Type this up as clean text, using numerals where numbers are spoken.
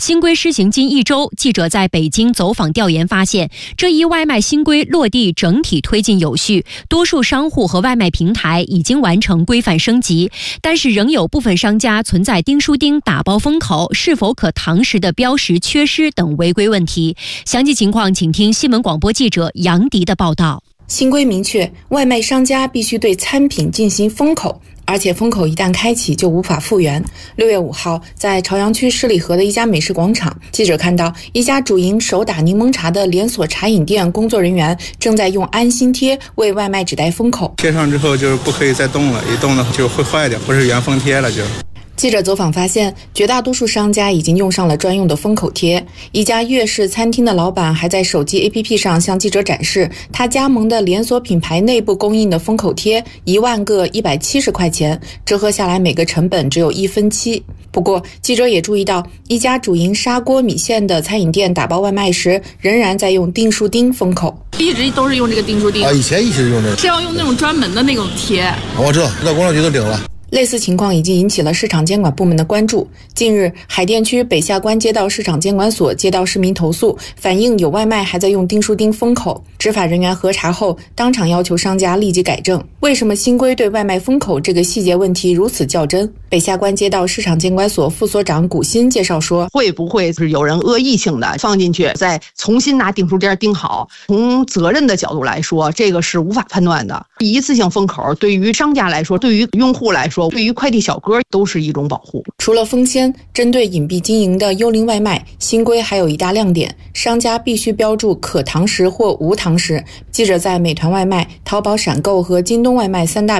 新规施行近1周，记者在北京走访调研发现，这一外卖新规落地整体推进有序，多数商户和外卖平台已经完成规范升级，但是仍有部分商家存在钉书钉、打包封口、是否可堂食的标识缺失等违规问题。详细情况，请听新闻广播记者杨迪的报道。 新规明确，外卖商家必须对餐品进行封口，而且封口一旦开启就无法复原。6月5号，在朝阳区十里河的一家美食广场，记者看到一家主营手打柠檬茶的连锁茶饮店工作人员正在用安心贴为外卖纸袋封口。 贴上之后就是不可以再动了，一动呢就会坏掉，不是原封贴了就。 记者走访发现，绝大多数商家已经用上了专用的封口贴。一家粤式餐厅的老板还在手机 APP 上向记者展示他加盟的连锁品牌内部供应的封口贴，1万个170块钱，折合下来每个成本只有1分7。不过，记者也注意到，一家主营砂锅米线的餐饮店打包外卖时，仍然在用钉书钉封口。 一直都是用这个钉书钉以前一直用这个， 是要用那种专门的那种贴。 我知道，在工商局都领了。 类似情况已经引起了市场监管部门的关注。近日，海淀区北下关街道市场监管所接到市民投诉，反映有外卖还在用钉书钉封口。执法人员核查后，当场要求商家立即改正。为什么新规对外卖封口这个细节问题如此较真？北下关街道市场监管所副所长古新介绍说， 会不会是有人恶意性的放进去，再重新拿钉书钉钉好？从责任的角度来说，这个是无法判断的。一次性封口对于商家来说，对于用户来说，对于快递小哥都是一种保护。 除了封签，针对隐蔽经营的幽灵外卖，新规还有一大亮点，商家必须标注可堂食或无堂食。记者在美团外卖、淘宝闪购和京东外卖3大